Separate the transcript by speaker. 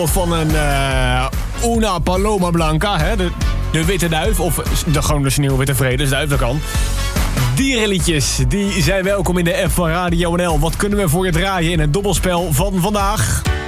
Speaker 1: Van een Una Paloma Blanca, hè? De witte duif. Of gewoon de sneeuwwitte vredesduif, dat kan. Dierenliedjes, die zijn welkom in de app van Radio NL. Wat kunnen we voor je draaien in het dobbelspel van vandaag?